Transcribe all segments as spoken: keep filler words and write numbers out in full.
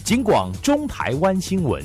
警广中台湾新闻。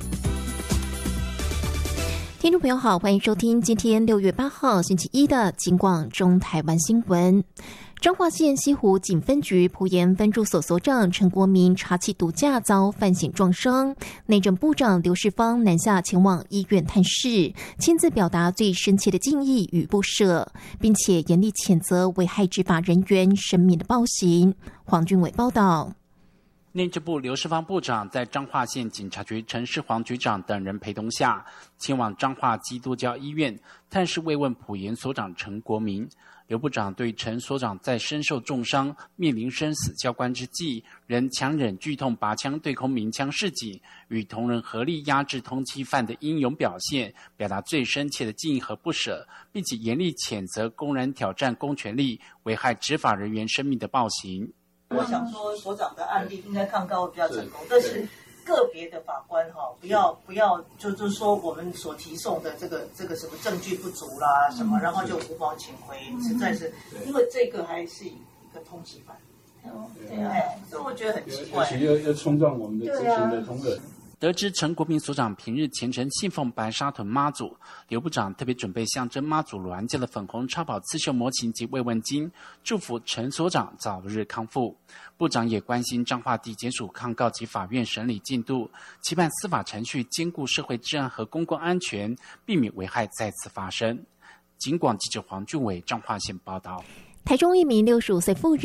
听众朋友好，欢迎收听今天六月八号星期一的警广中台湾新闻。彰化县西湖警分局埔盐分驻所所长陈国民查缉毒驾遭犯险撞伤，内政部长刘世芳南下前往医院探视，亲自表达最深切的敬意与不舍，并且严厉谴责危害执法人员生命的暴行。黄俊伟报道。 内政部刘世芳部长在彰化县警察局陈世煌局长等人陪同下，前往彰化基督教医院探视慰问埔盐所长陈国民。刘部长对陈所长在身受重伤、面临生死交关之际，仍强忍剧痛拔枪对空鸣枪示警，与同仁合力压制通缉犯的英勇表现，表达最深切的敬意和不舍，并且严厉谴责公然挑战公权力、危害执法人员生命的暴行。 我想说，所长的案例应该抗告会比较成功，但是个别的法官哈，不要不要，就就是说我们所提送的这个这个什么证据不足啦，什么，然后就无保请回，实在是因为这个还是一个通缉犯，对啊，所以我觉得很奇怪， 而且要要冲撞我们的执行的同仁。 得知陈国民所长平日虔诚信奉白沙屯妈祖，刘部长特别准备象征妈祖銮驾的粉红超跑刺绣模型及慰问金，祝福陈所长早日康复。部长也关心彰化地检署抗告及法院审理进度，期盼司法程序兼顾社会治安和公共安全，避免危害再次发生。警广记者黄俊伟彰化县报道。 台中一名六十五岁妇人